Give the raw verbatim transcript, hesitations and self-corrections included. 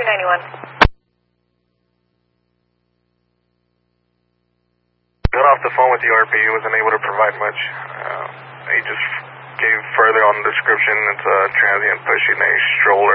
ninety-one. Got off the phone with the R P. He wasn't able to provide much. Uh, he just gave further on the description. It's a transient pushing a stroller.